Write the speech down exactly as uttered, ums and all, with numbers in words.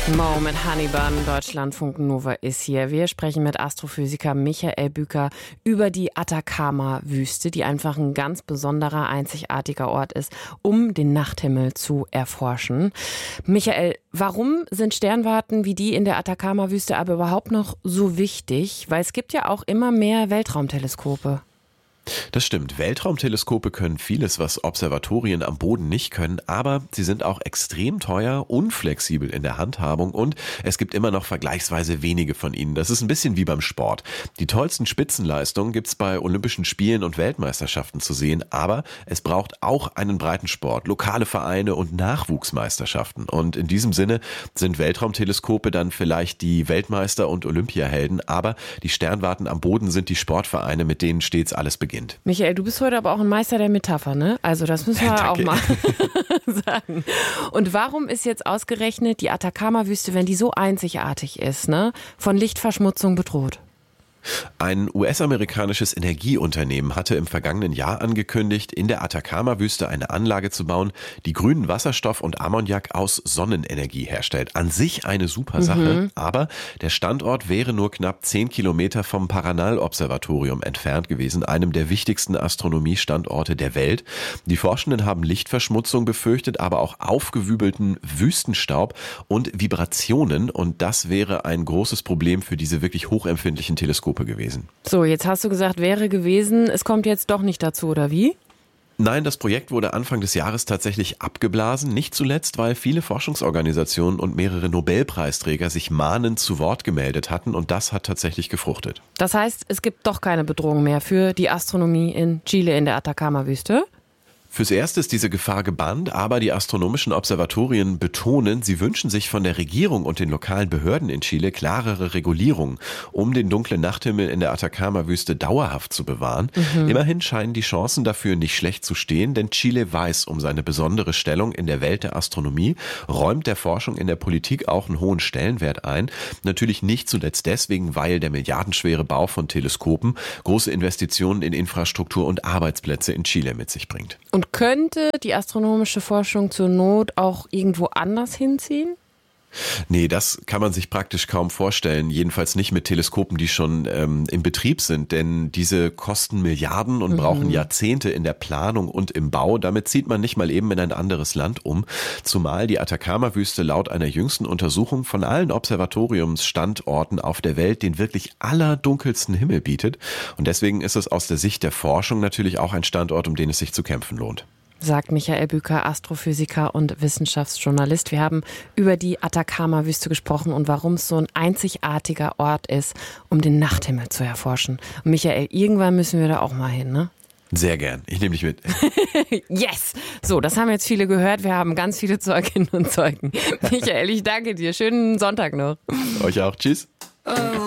Mo mit Honeybun, Deutschlandfunk Nova ist hier. Wir sprechen mit Astrophysiker Michael Bücker über die Atacama-Wüste, die einfach ein ganz besonderer, einzigartiger Ort ist, um den Nachthimmel zu erforschen. Michael, warum sind Sternwarten wie die in der Atacama-Wüste aber überhaupt noch so wichtig? Weil es gibt ja auch immer mehr Weltraumteleskope. Das stimmt. Weltraumteleskope können vieles, was Observatorien am Boden nicht können, aber sie sind auch extrem teuer, unflexibel in der Handhabung und es gibt immer noch vergleichsweise wenige von ihnen. Das ist ein bisschen wie beim Sport. Die tollsten Spitzenleistungen gibt's bei Olympischen Spielen und Weltmeisterschaften zu sehen, aber es braucht auch einen Breitensport, lokale Vereine und Nachwuchsmeisterschaften. Und in diesem Sinne sind Weltraumteleskope dann vielleicht die Weltmeister und Olympiahelden, aber die Sternwarten am Boden sind die Sportvereine, mit denen stets alles beginnt. Michael, du bist heute aber auch ein Meister der Metapher, ne? Also das müssen wir auch mal sagen. Und warum ist jetzt ausgerechnet die Atacama-Wüste, wenn die so einzigartig ist, ne, von Lichtverschmutzung bedroht? Ein U S-amerikanisches Energieunternehmen hatte im vergangenen Jahr angekündigt, in der Atacama-Wüste eine Anlage zu bauen, die grünen Wasserstoff und Ammoniak aus Sonnenenergie herstellt. An sich eine super Sache, mhm. aber der Standort wäre nur knapp zehn Kilometer vom Paranal-Observatorium entfernt gewesen, einem der wichtigsten Astronomiestandorte der Welt. Die Forschenden haben Lichtverschmutzung befürchtet, aber auch aufgewübelten Wüstenstaub und Vibrationen, und das wäre ein großes Problem für diese wirklich hochempfindlichen Teleskope gewesen. So, jetzt hast du gesagt, wäre gewesen, es kommt jetzt doch nicht dazu, oder wie? Nein, das Projekt wurde Anfang des Jahres tatsächlich abgeblasen, nicht zuletzt, weil viele Forschungsorganisationen und mehrere Nobelpreisträger sich mahnend zu Wort gemeldet hatten, und das hat tatsächlich gefruchtet. Das heißt, es gibt doch keine Bedrohung mehr für die Astronomie in Chile in der Atacama-Wüste? Fürs Erste ist diese Gefahr gebannt, aber die astronomischen Observatorien betonen, sie wünschen sich von der Regierung und den lokalen Behörden in Chile klarere Regulierungen, um den dunklen Nachthimmel in der Atacama-Wüste dauerhaft zu bewahren. Mhm. Immerhin scheinen die Chancen dafür nicht schlecht zu stehen, denn Chile weiß um seine besondere Stellung in der Welt der Astronomie, räumt der Forschung in der Politik auch einen hohen Stellenwert ein. Natürlich nicht zuletzt deswegen, weil der milliardenschwere Bau von Teleskopen große Investitionen in Infrastruktur und Arbeitsplätze in Chile mit sich bringt. Und könnte die astronomische Forschung zur Not auch irgendwo anders hinziehen? Nee, das kann man sich praktisch kaum vorstellen. Jedenfalls nicht mit Teleskopen, die schon ähm, im Betrieb sind. Denn diese kosten Milliarden und mhm. brauchen Jahrzehnte in der Planung und im Bau. Damit zieht man nicht mal eben in ein anderes Land um. Zumal die Atacama-Wüste laut einer jüngsten Untersuchung von allen Observatoriumsstandorten auf der Welt den wirklich allerdunkelsten Himmel bietet. Und deswegen ist es aus der Sicht der Forschung natürlich auch ein Standort, um den es sich zu kämpfen lohnt. Sagt Michael Bücker, Astrophysiker und Wissenschaftsjournalist. Wir haben über die Atacama-Wüste gesprochen und warum es so ein einzigartiger Ort ist, um den Nachthimmel zu erforschen. Und Michael, irgendwann müssen wir da auch mal hin, ne? Sehr gern. Ich nehme dich mit. Yes! So, das haben jetzt viele gehört. Wir haben ganz viele Zeuginnen und Zeugen. Michael, ich danke dir. Schönen Sonntag noch. Euch auch. Tschüss.